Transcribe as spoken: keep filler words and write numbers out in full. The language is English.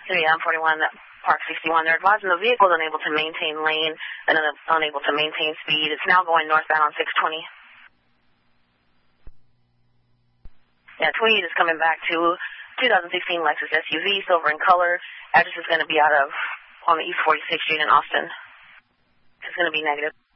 three M forty-one, Park sixty-one. They're advising the vehicle is unable to maintain lane and unable to maintain speed. It's now going northbound on six twenty. Yeah, Tweed is coming back to two thousand sixteen Lexus S U V, silver in color. Address is going to be out of on the East forty-sixth Street in Austin. It's going to be negative.